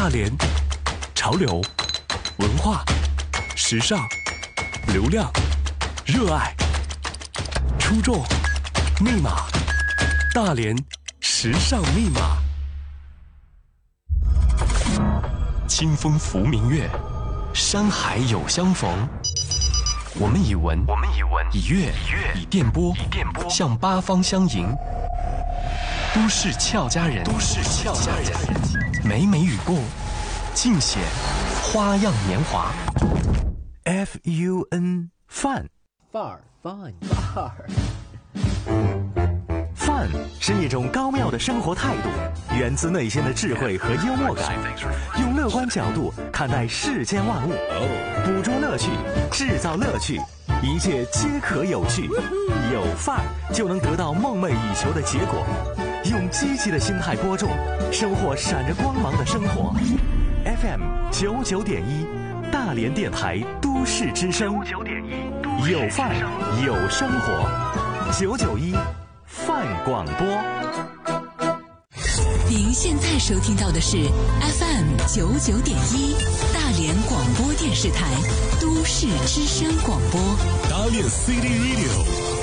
大连，潮流、文化、时尚、流量、热爱、出众、密码，大连时尚密码。清风拂明月，山海有相逢。我们以文，以乐，以电波，向八方相迎。都市俏佳人，美美与共，尽显花样年华。FUN 范儿。范是一种高妙的生活态度，源自内心的智慧和幽默感，用乐观角度看待世间万物，捕捉乐趣，制造乐趣，一切皆可有趣。有范儿就能得到梦寐以求的结果。用积极的心态播种，收获闪着光芒的生活。FM 99.1，大连电台都市之声。有范儿有生活，991范广播。 您现在收听到的是 FM 99.1，大连广播电视台都市之声广播。 大连 City Radio。